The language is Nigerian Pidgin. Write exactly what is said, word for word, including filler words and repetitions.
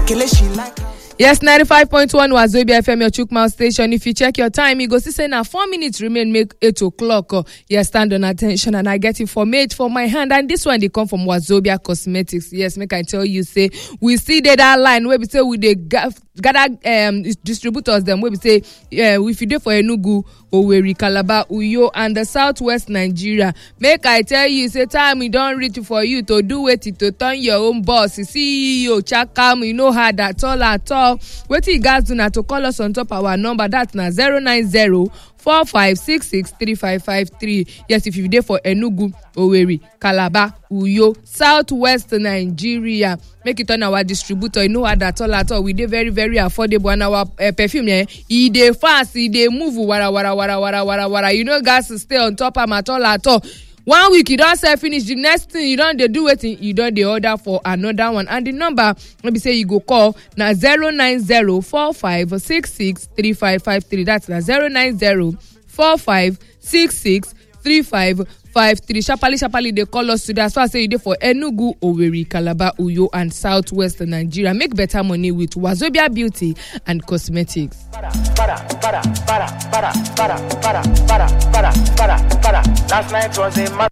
Yes, ninety-five point one Wazobia F M, your Chukmouth station. If you check your time, you go see say now four minutes remain, make eight o'clock. Uh, yes, stand on attention, and I get information for my hand. And this one, they come from Wazobia Cosmetics. Yes, make I tell you, say, we see that, that line where we say we they gather um, distributors, them where we say, yeah, if you do for Enugu, Owerri, Calabar, Uyo, and the southwest Nigeria. Make I tell you, say, time we don't reach for you to do it, to turn your own boss. C E O, Chakam, you know how that all at all. What you guys do now to call us on top our number, that's now zero nine zero four five six six three five five three. Yes, if you're there for Enugu, Owerri, Calabar, Uyo, southwest Nigeria, make it on our distributor. You know what that all at all. We did very, very affordable, and our uh, perfume, yeah, e dey fast, e dey move, wara wara wara wara wara wara. You know, guys, stay on top of at all at all. One week you don't say finish, the next thing you don't they do it, you don't they order for another one. And the number maybe say you go call now zero nine zero four five six six three five five three. That's now zero nine zero four five six six three five five three. Shapali Shapali they call us today. As far as say you do for Enugu, Owerri, Calabar, Uyo, and southwest Nigeria. Make better money with Wazobia Beauty and Cosmetics. Para, para, para, para, para, para, para, para, para, para. Last night was a